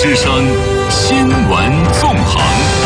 之声新闻纵横。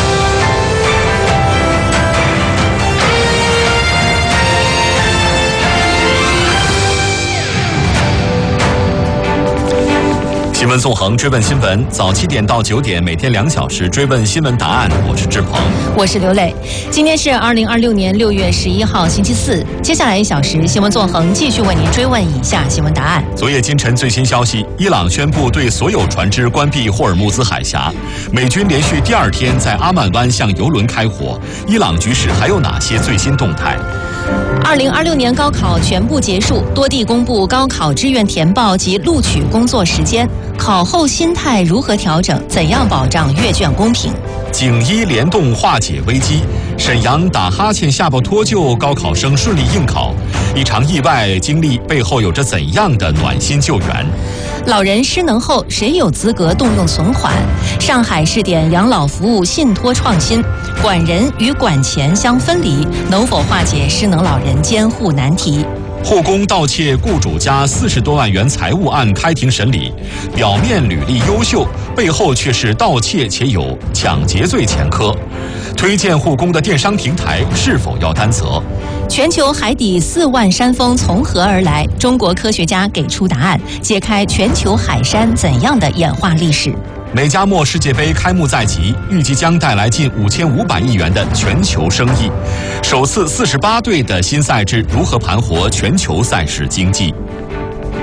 新闻纵横，追问新闻，早7点到9点，每天2小时追问新闻答案。我是志鹏， 我是刘磊。今天是2026年6月11号，星期四。接下来1小时，新闻纵横继续为您追问以下新闻答案。 昨夜今晨最新消息，伊朗宣布对所有船只关闭霍尔木兹海峡。美军连续第2天在阿曼湾向油轮开火。伊朗局势还有哪些最新动态 ？2026年高考全部结束，多地公布高考志愿填报及录取工作时间。考后心态如何调整？怎样保障阅卷公平？ 警医联动化解危机。沈阳打哈欠下巴脱臼，高考生顺利应考。一场意外经历背后有着怎样的暖心救援？ 老人失能后，谁有资格动用存款？上海试点养老服务信托创新，管人与管钱相分离，能否化解失能老人监护难题？ 护工盗窃雇主家40多万元财物案开庭审理，表面履历优秀，背后却是盗窃且有抢劫罪前科。推荐护工的电商平台是否要担责？ 全球海底4万山峰从何而来？中国科学家给出答案，揭开全球海山怎样的演化历史。 美加墨世界杯开幕在即，预计将带来近5500亿元的全球生意。首次48队的新赛制如何盘活全球赛事经济？